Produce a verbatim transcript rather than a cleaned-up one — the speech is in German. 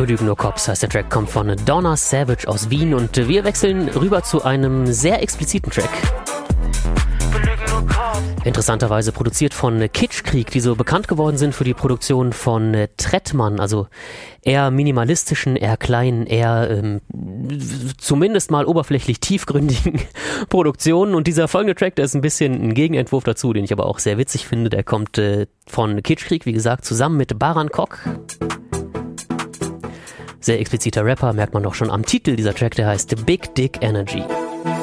Belügen nur Cops heißt der Track, kommt von Donna Savage aus Wien und wir wechseln rüber zu einem sehr expliziten Track. Interessanterweise produziert von Kitschkrieg, die so bekannt geworden sind für die Produktion von Trettmann, also eher minimalistischen, eher kleinen, eher ähm, zumindest mal oberflächlich tiefgründigen Produktionen. Und dieser folgende Track, der ist ein bisschen ein Gegenentwurf dazu, den ich aber auch sehr witzig finde. Der kommt äh, von Kitschkrieg, wie gesagt, zusammen mit Baran Kok. Sehr expliziter Rapper, merkt man doch schon am Titel. Dieser Track, der heißt Big Dick Energy.